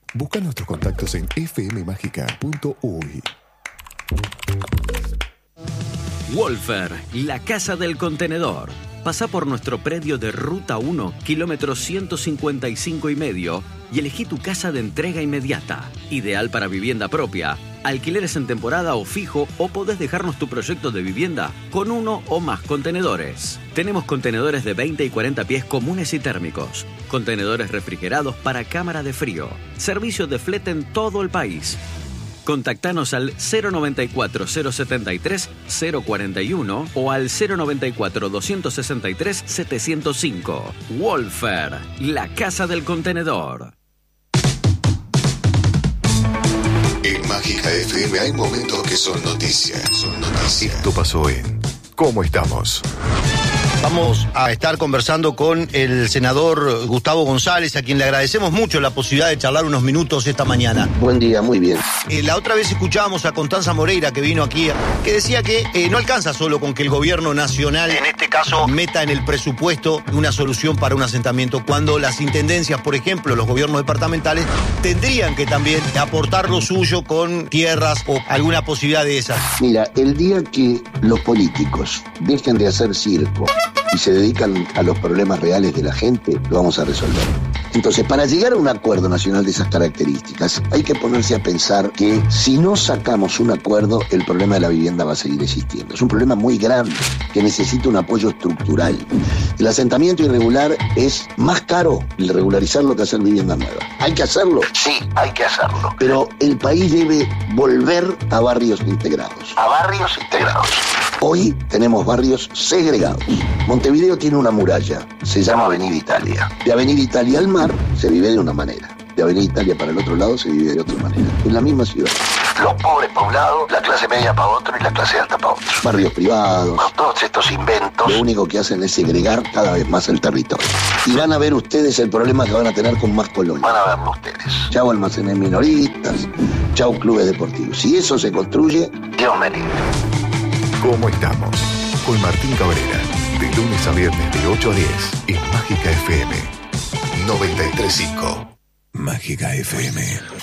Busca nuestros contactos en fmmagica.uy. Wolfer, la casa del contenedor. Pasá por nuestro predio de Ruta 1, kilómetro 155,5 y elegí tu casa de entrega inmediata. Ideal para vivienda propia, alquileres en temporada o fijo, o podés dejarnos tu proyecto de vivienda con uno o más contenedores. Tenemos contenedores de 20 y 40 pies comunes y térmicos, contenedores refrigerados para cámara de frío, servicio de flete en todo el país. Contactanos al 094-073-041 o al 094-263-705. Wolfer, la casa del contenedor. En Mágica FM hay momentos que son noticias. Esto pasó en ¿Cómo estamos? Vamos a estar conversando con el senador Gustavo González, a quien le agradecemos mucho la posibilidad de charlar unos minutos esta mañana. Buen día, muy bien. La otra vez escuchábamos a Constanza Moreira, que vino aquí, que decía que no alcanza solo con que el gobierno nacional, en este caso, meta en el presupuesto una solución para un asentamiento, cuando las intendencias, por ejemplo, los gobiernos departamentales, tendrían que también aportar lo suyo con tierras o alguna posibilidad de esas. Mira, el día que los políticos dejen de hacer circo y se dedican a los problemas reales de la gente, lo vamos a resolver. Entonces, para llegar a un acuerdo nacional de esas características, hay que ponerse a pensar que si no sacamos un acuerdo, el problema de la vivienda va a seguir existiendo. Es un problema muy grande que necesita un apoyo estructural. El asentamiento irregular es más caro el regularizarlo que hacer vivienda nueva. ¿Hay que hacerlo? Sí, hay que hacerlo. Pero el país debe volver a barrios integrados. A barrios integrados. Hoy tenemos barrios segregados. Montevideo tiene una muralla, se llama Avenida Italia. De Avenida Italia al mar se vive de una manera. De Avenida Italia para el otro lado se vive de otra manera. En la misma ciudad. Los pobres para un lado, la clase media para otro y la clase alta para otro. Barrios privados. Con todos estos inventos, lo único que hacen es segregar cada vez más el territorio. Y van a ver ustedes el problema que van a tener con más colonias. Van a verlo ustedes. Chau almacenes minoristas, chau clubes deportivos. Si eso se construye, Dios me libre. ¿Cómo estamos? Con Martín Cabrera, de lunes a viernes de 8 a 10 en Mágica FM 93.5. Mágica FM.